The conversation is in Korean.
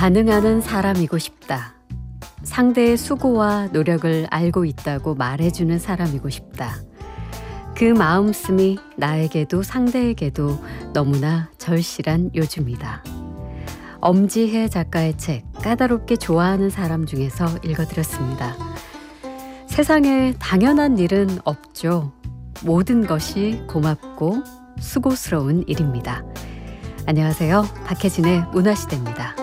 반응하는 사람이고 싶다. 상대의 수고와 노력을 알고 있다고 말해주는 사람이고 싶다. 그 마음씀이 나에게도 상대에게도 너무나 절실한 요즘이다. 엄지혜 작가의 책 까다롭게 좋아하는 사람 중에서 읽어드렸습니다. 세상에 당연한 일은 없죠. 모든 것이 고맙고 수고스러운 일입니다. 안녕하세요. 박혜진의 문화시대입니다.